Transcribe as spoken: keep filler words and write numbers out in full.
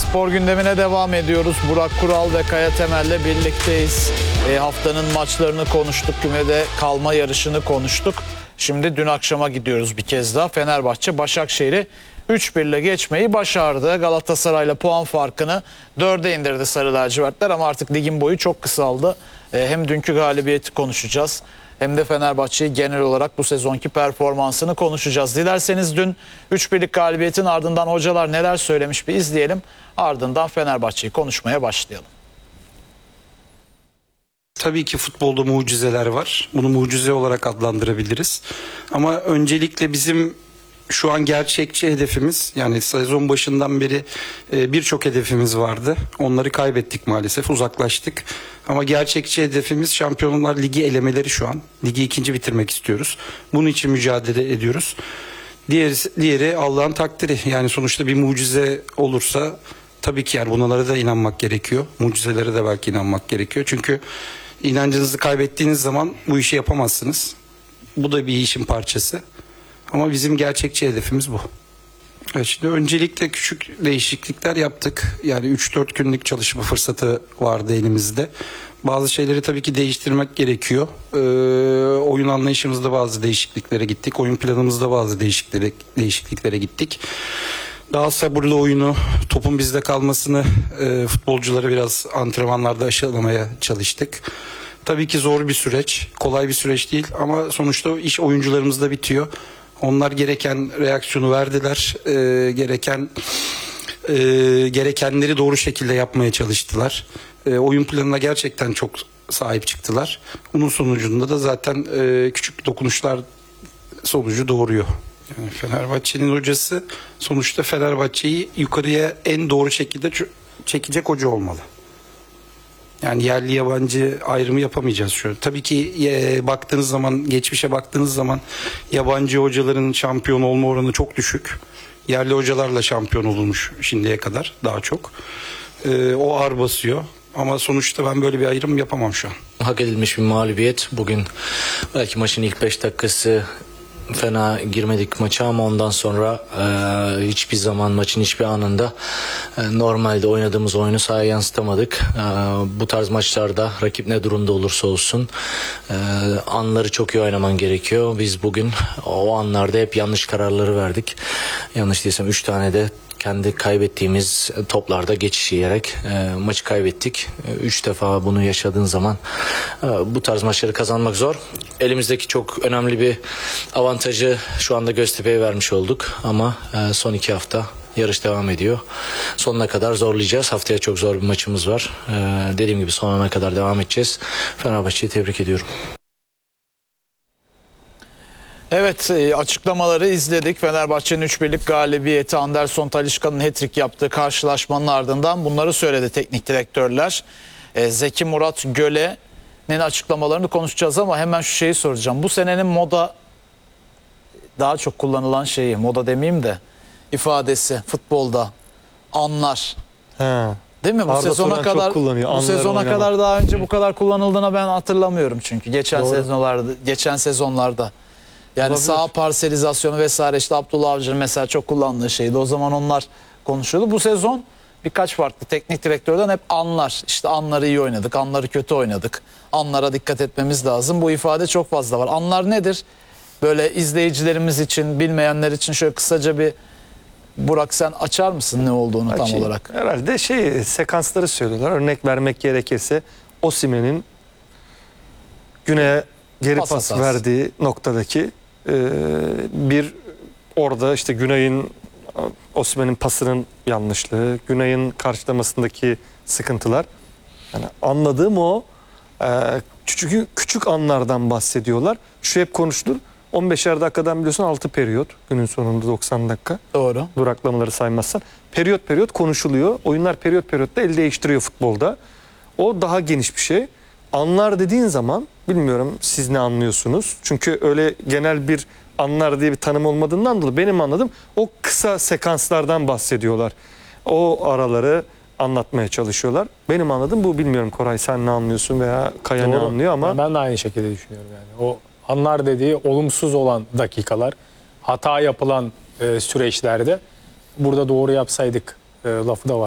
Spor gündemine devam ediyoruz. Burak Kural ve Kaya Temel'le birlikteyiz. E, haftanın maçlarını konuştuk. Kümede kalma yarışını konuştuk. Şimdi dün akşama gidiyoruz bir kez daha. Fenerbahçe Başakşehir'i üç bir ile geçmeyi başardı. Galatasaray'la puan farkını dörde indirdi Sarı Lacivertler ama artık ligin boyu çok kısaldı. E, hem dünkü galibiyeti konuşacağız hem de Fenerbahçe'yi genel olarak bu sezonki performansını konuşacağız. Dilerseniz dün üç birlik galibiyetin ardından hocalar neler söylemiş bir izleyelim. Ardından Fenerbahçe'yi konuşmaya başlayalım. Tabii ki futbolda mucizeler var. Bunu mucize olarak adlandırabiliriz. Ama öncelikle bizim şu an gerçekçi hedefimiz, yani sezon başından beri birçok hedefimiz vardı. Onları kaybettik maalesef, uzaklaştık. Ama gerçekçi hedefimiz Şampiyonlar Ligi elemeleri şu an. Ligi ikinci bitirmek istiyoruz. Bunun için mücadele ediyoruz. Diğeri, diğeri Allah'ın takdiri. Yani sonuçta bir mucize olursa tabii ki yani bunlara da inanmak gerekiyor. Mucizelere de belki inanmak gerekiyor. Çünkü inancınızı kaybettiğiniz zaman bu işi yapamazsınız. Bu da bir işin parçası. Ama bizim gerçekçi hedefimiz bu. Evet, şimdi öncelikle küçük değişiklikler yaptık. Yani üç dört günlük çalışma fırsatı vardı elimizde. Bazı şeyleri tabii ki değiştirmek gerekiyor. Ee, oyun anlayışımızda bazı değişikliklere gittik. Oyun planımızda bazı değişikliklere, değişikliklere gittik. Daha sabırlı oyunu, topun bizde kalmasını e, futbolcuları biraz antrenmanlarda aşılamaya çalıştık. Tabii ki zor bir süreç, kolay bir süreç değil ama sonuçta iş oyuncularımızda bitiyor. Onlar gereken reaksiyonu verdiler, e, gereken e, gerekenleri doğru şekilde yapmaya çalıştılar. E, oyun planına gerçekten çok sahip çıktılar. Bunun sonucunda da zaten e, küçük dokunuşlar sonucu doğuruyor. Yani Fenerbahçe'nin hocası sonuçta Fenerbahçe'yi yukarıya en doğru şekilde çekecek hoca olmalı. Yani yerli yabancı ayrımı yapamayacağız şu an. Tabii ki e, baktığınız zaman, geçmişe baktığınız zaman yabancı hocaların şampiyon olma oranı çok düşük. Yerli hocalarla şampiyon olunmuş şimdiye kadar daha çok. E, o ağır basıyor. Ama sonuçta ben böyle bir ayrım yapamam şu an. Hak edilmiş bir mağlubiyet. Bugün belki maçın ilk beş dakikası fena girmedik maça ama ondan sonra e, hiçbir zaman maçın hiçbir anında e, normalde oynadığımız oyunu sahaya yansıtamadık. E, bu tarz maçlarda rakip ne durumda olursa olsun e, anları çok iyi oynaman gerekiyor. Biz bugün o anlarda hep yanlış kararları verdik. Yanlış değilsem üç tane de kendi kaybettiğimiz toplarda geçiş yiyerek e, maçı kaybettik. E, üç defa bunu yaşadığın zaman e, bu tarz maçları kazanmak zor. Elimizdeki çok önemli bir avantajı şu anda Göztepe'ye vermiş olduk. Ama e, son iki hafta yarış devam ediyor. Sonuna kadar zorlayacağız. Haftaya çok zor bir maçımız var. E, dediğim gibi sonuna kadar devam edeceğiz. Fenerbahçe'yi tebrik ediyorum. Evet, açıklamaları izledik. Fenerbahçe'nin üç birlik galibiyeti, Anderson Talisca'nın hat-trick yaptığı karşılaşmanın ardından bunları söyledi teknik direktörler. Zeki Murat Göle'nin açıklamalarını konuşacağız ama hemen şu şeyi soracağım. Bu senenin moda, daha çok kullanılan şeyi, moda demeyeyim de ifadesi futbolda anlar. He. Değil mi? Bu Arda sezona kadar bu sezona oynamak. kadar daha önce bu kadar kullanıldığını ben hatırlamıyorum çünkü geçen Doğru. sezonlarda, geçen sezonlarda. Yani Olabilir. sağ parselizasyonu vesaire, işte Abdullah Avcı'nın mesela çok kullandığı şeydi. O zaman onlar konuşuyordu. Bu sezon birkaç farklı teknik direktörden hep anlar. İşte anları iyi oynadık, anları kötü oynadık. Anlara dikkat etmemiz lazım. Bu ifade çok fazla var. Anlar nedir? Böyle izleyicilerimiz için, bilmeyenler için şöyle kısaca bir, Burak sen açar mısın ne olduğunu tam Açayım. olarak? Herhalde şey sekansları söylüyorlar. Örnek vermek gerekirse Osimhen'in Güney'e geri Pas pas, hatası. verdiği noktadaki e, bir orada işte Güney'in Osimhen'in pasının yanlışlığı, Güney'in karşılamasındaki sıkıntılar. Yani anladığım o e, küçük küçük anlardan bahsediyorlar. Şu hep konuşulur. on beşer dakikadan biliyorsun altı periyot günün sonunda doksan dakika. Doğru. Duraklamaları saymazsan. Periyot periyot konuşuluyor. Oyunlar periyot periyotta el değiştiriyor futbolda. O daha geniş bir şey. Anlar dediğin zaman bilmiyorum siz ne anlıyorsunuz. Çünkü öyle genel bir anlar diye bir tanım olmadığından dolayı benim anladığım o kısa sekanslardan bahsediyorlar. O araları anlatmaya çalışıyorlar. Benim anladığım bu, bilmiyorum Koray sen ne anlıyorsun veya Kaya ne Doğru. anlıyor ama. Ben de aynı şekilde düşünüyorum yani. O anlar dediği olumsuz olan dakikalar, hata yapılan e, süreçlerde burada doğru yapsaydık e, lafı da var.